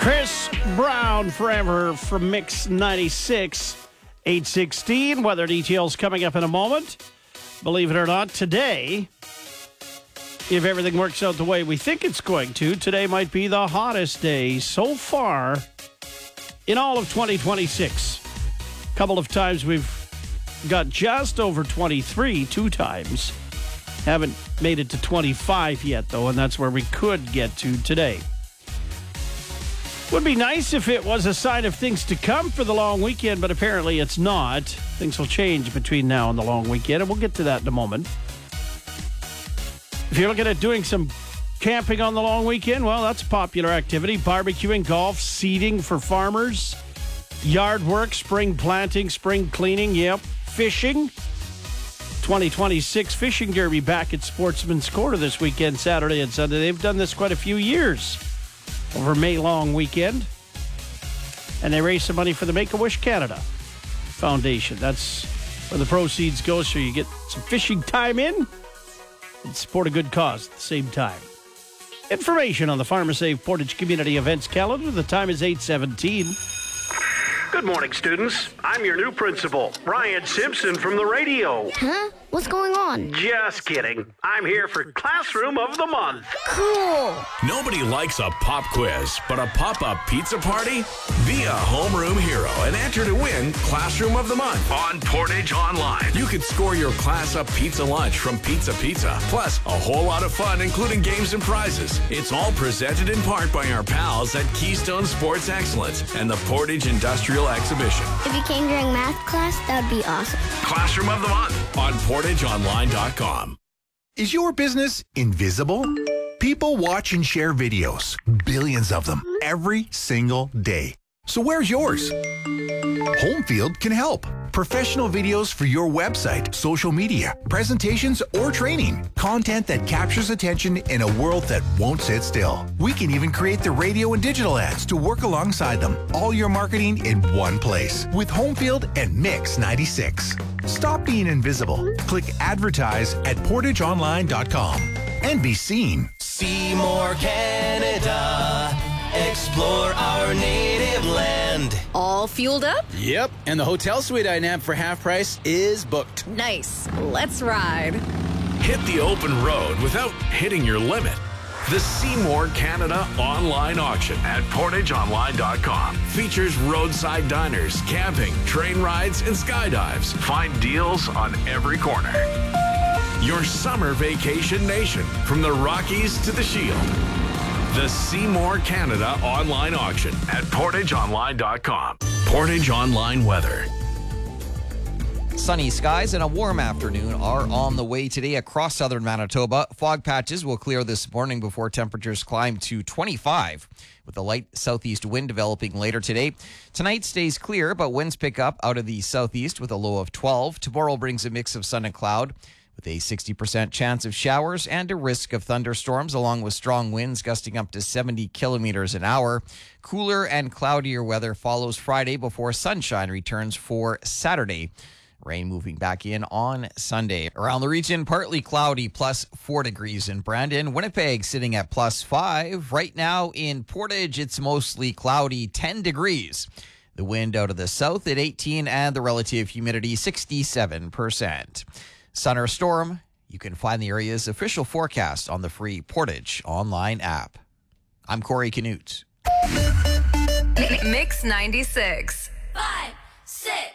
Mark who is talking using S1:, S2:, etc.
S1: Chris Brown, Forever from Mix 96, 8:16. Weather details coming up in a moment. Believe it or not, today, if everything works out the way we think it's going to, today might be the hottest day so far in all of 2026. A couple of times we've got just over 23, two times. Haven't made it to 25 yet, though, and that's where we could get to today. Would be nice if it was a sign of things to come for the long weekend, but apparently it's not. Things will change between now and the long weekend, and we'll get to that in a moment. If you're looking at doing some camping on the long weekend, well, that's a popular activity. Barbecuing, golf, seeding for farmers, yard work, spring planting, spring cleaning, yep, fishing. 2026 Fishing Derby back at Sportsman's Quarter this weekend, Saturday and Sunday. They've done this quite a few years over May long weekend. And they raise some money for the Make-A-Wish Canada Foundation. That's where the proceeds go, so you get some fishing time in and support a good cause at the same time. Information on the Farmer Save Portage Community Events calendar. The time is 8:17.
S2: Good morning, students. I'm your new principal, Ryan Simpson from the radio.
S3: Huh? What's going on?
S2: Just kidding. I'm here for Classroom of the Month.
S3: Cool.
S4: Nobody likes a pop quiz, but a pop-up pizza party? Be a homeroom hero and enter to win Classroom of the Month on Portage Online. You could score your class-up pizza lunch from Pizza Pizza, plus a whole lot of fun, including games and prizes. It's all presented in part by our pals at Keystone Sports Excellence and the Portage Industrial Exhibition.
S3: If you came during math class, that would be awesome.
S4: Classroom of the Month on PortageOnline.com.
S5: Is your business invisible? People watch and share videos, billions of them, every single day. So where's yours? Homefield can help. Professional videos for your website, social media, presentations, or training. Content that captures attention in a world that won't sit still. We can even create the radio and digital ads to work alongside them. All your marketing in one place with Homefield and Mix 96. Stop being invisible. Click advertise at portageonline.com and be seen.
S6: See more Canada. Explore our native land.
S7: All fueled up?
S8: Yep, and the hotel suite I nabbed for half price is booked.
S7: Nice. Let's ride.
S4: Hit the open road without hitting your limit. The Seymour Canada online auction at portageonline.com features roadside diners, camping, train rides, and skydives. Find deals on every corner. Your summer vacation nation, from the Rockies to the Shield. The Seymour Canada online auction at portageonline.com. Portage Online weather.
S9: Sunny skies and a warm afternoon are on the way today across southern Manitoba. Fog patches will clear this morning before temperatures climb to 25, with a light southeast wind developing later today. Tonight stays clear, but winds pick up out of the southeast with a low of 12. Tomorrow brings a mix of sun and cloud, with a 60% chance of showers and a risk of thunderstorms, along with strong winds gusting up to 70 kilometers an hour. Cooler and cloudier weather follows Friday before sunshine returns for Saturday. Rain moving back in on Sunday. Around the region, partly cloudy, plus 4 degrees in Brandon. Winnipeg sitting at plus 5. Right now in Portage, it's mostly cloudy, 10 degrees. The wind out of the south at 18 and the relative humidity 67%. Sun or storm, you can find the area's official forecast on the free Portage Online app. I'm Corey Canute.
S7: Mix 96.
S3: 5, 6.